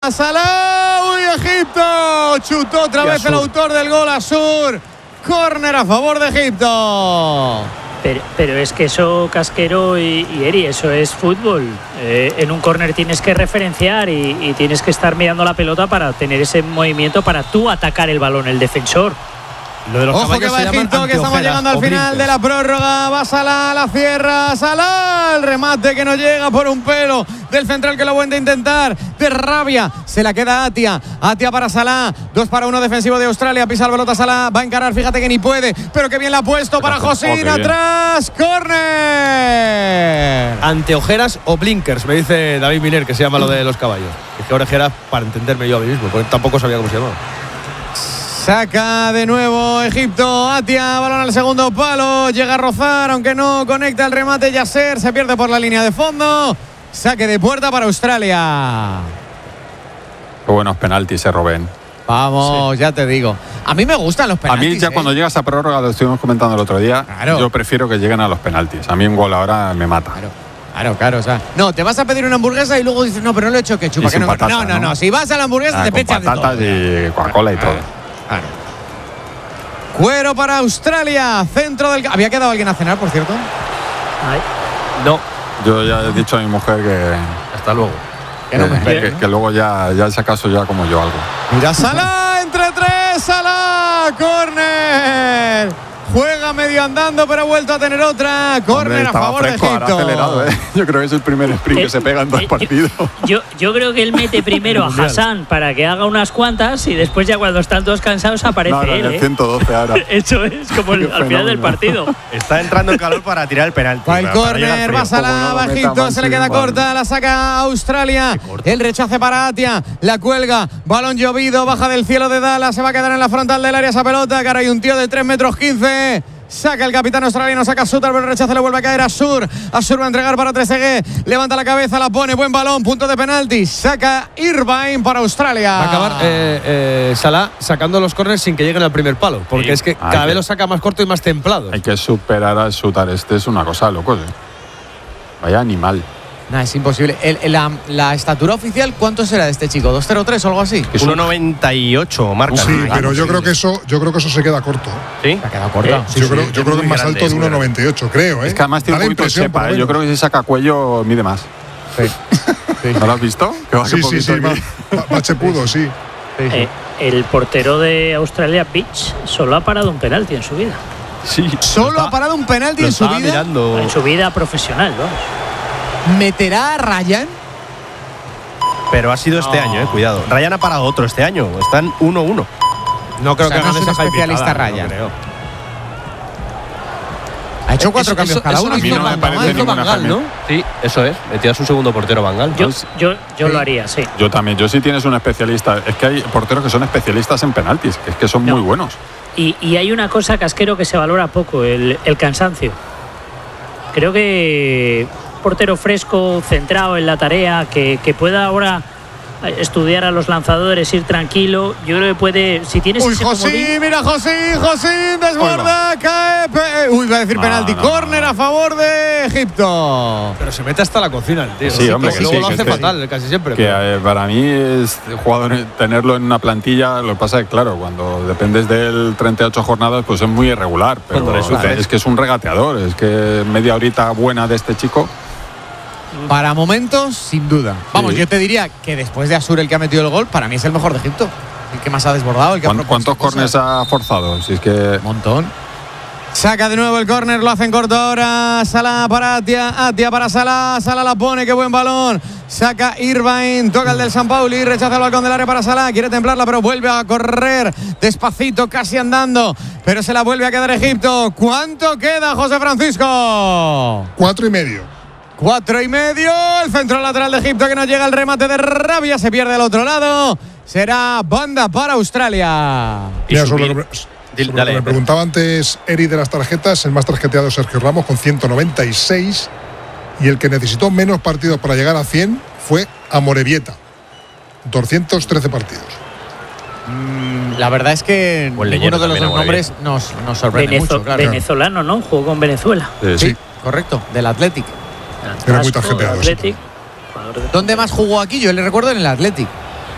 Salah. ¡Uy, Egipto! Chutó otra vez el autor del gol, Asur. Córner a favor de Egipto. Pero es que eso, Casquero y Eri, eso es fútbol. En un córner tienes que referenciar y tienes que estar mirando la pelota para tener ese movimiento para tú atacar el balón, el defensor. Lo de los Ojo que va Egipto, que estamos llegando al final de la prórroga. Va Salah, la cierra Salah. El remate que no llega por un pelo del central que lo vuelve a intentar. De rabia, se la queda Atia. Atia para Salah. 2-1 defensivo de Australia. Pisa la pelota Salah. Va a encarar, fíjate que ni puede. Pero que bien la ha puesto para Josín. Atrás, córner. Anteojeras o blinkers, me dice David Miller, que se llama lo de los caballos. Es que orejeras para entenderme yo a mí mismo, porque tampoco sabía cómo se llamaba. Saca de nuevo Egipto. Atia, balón al segundo palo. Llega a rozar, aunque no conecta el remate. Yasser se pierde por la línea de fondo. Saque de puerta para Australia. Qué buenos penaltis, Robén. Vamos, sí. Ya te digo. A mí me gustan los penaltis. A mí ya cuando llegas a prórroga, lo estuvimos comentando el otro día, claro. Yo prefiero que lleguen a los penaltis. A mí un gol ahora me mata. Claro, o sea, no, te vas a pedir una hamburguesa y luego dices, no, pero no le he hecho ketchup. Que no, patata, no, si vas a la hamburguesa te pechas de todo. Patatas y Coca-Cola y todo. Claro. Cuero para Australia, centro del... ¿Había quedado alguien a cenar, por cierto? Ay. No. Yo ya he dicho a mi mujer que... Hasta luego. Que luego ya si acaso ya como yo algo. Mira, Salah, entre tres, Salah, córner. Juega medio andando, pero ha vuelto a tener otra. Córner a favor de Egipto. Acelerado, ¿eh? Yo creo que es el primer sprint que se pega en dos partidos. Yo creo que él mete primero a Hassan para que haga unas cuantas y después ya cuando están todos cansados aparece él. En el 112 ahora. Eso es como al final del partido. Está entrando en calor para tirar el penalti. Va el córner, va Salah, va Egipto, se le queda corta, la saca Australia. El rechace para Atia, la cuelga, balón llovido, baja del cielo de Dallas, se va a quedar en la frontal del área esa pelota, que ahora hay un tío de 3,15 metros. Saca el capitán australiano, saca Suter, pero el rechazo le vuelve a caer a Asur. Asur va a entregar para Trezeguet. Levanta la cabeza, la pone, buen balón, punto de penalti. Saca Irvine para Australia. Va a acabar Salah sacando los córneres sin que lleguen al primer palo, porque es que cada vez lo saca más corto y más templado. Hay que superar a Suter, es una cosa de locos. Vaya animal. Nah, es imposible. La estatura oficial, ¿cuánto será de este chico? ¿2,03 o algo así? 1,98 marca. Sí, pero yo creo que eso se queda corto. ¿Sí? Se ha quedado corto. Yo creo que es más alto de 1,98, creo. Es que además tiene un poquito de sepa. Yo creo que si saca cuello mide más. Sí. ¿No lo has visto? Sí. Bachepudo, sí. El portero de Australia, Beach, solo ha parado un penalti en su vida. Sí. ¿Solo ha parado un penalti en su vida? Mirando. En su vida profesional, vamos. ¿Meterá a Ryan? Pero ha sido este año, cuidado. Ryan ha parado otro este año. Están 1-1. No creo que hagan esa especialista Ryan. No creo. Ha hecho 4 cambios cada uno. A mí no me parece ninguna Van Gaal, ¿no? Sí, eso es. Metió a su segundo portero Van Gaal. Yo lo haría, sí. Yo también. Yo sí tienes un especialista. Es que hay porteros que son especialistas en penaltis, que es que son muy buenos. Y hay una cosa, Casquero, que se valora poco, el cansancio. Creo que portero fresco, centrado en la tarea, que pueda ahora estudiar a los lanzadores, ir tranquilo. Yo creo que puede, si tienes ese José, mira José, desborda, cae. Va a decir penalti, córner a favor de Egipto. Pero se mete hasta la cocina el tío. Sí, hombre, que luego lo hace fatal casi siempre. Que para mí es jugador tenerlo en una plantilla. Lo que pasa es que, claro, cuando dependes del 38 jornadas, pues es muy irregular. Pero es que es un regateador. Es que media horita buena de este chico. Para momentos, sin duda. Vamos, yo te diría que después de Asur, el que ha metido el gol, para mí es el mejor de Egipto. El que más ha desbordado. El que ¿Cuántos córneres ha forzado? Si es que... Un montón. Saca de nuevo el córner, lo hacen corto ahora. Salah para Atia para Salah. Salah la pone, qué buen balón. Saca Irvine, toca el del San Pauli, rechaza el balcón del área para Salah. Quiere templarla, pero vuelve a correr despacito, casi andando. Pero se la vuelve a quedar Egipto. ¿Cuánto queda, José Francisco? 4,5. 4,5. El centro lateral de Egipto que no llega al remate de Rabia. Se pierde al otro lado. Será banda para Australia. Mira, sobre lo que me preguntaba antes Eri de las tarjetas, el más tarjeteado es Sergio Ramos con 196. Y el que necesitó menos partidos para llegar a 100 fue Amorebieta. 213 partidos. La verdad es que ninguno de los dos nombres nos sorprende mucho. Claro. Venezolano, ¿no? Jugó con Venezuela. Sí, correcto. Del Athletic. Era muy tarjeteado. ¿Dónde más jugó aquí? Yo le recuerdo en el Athletic.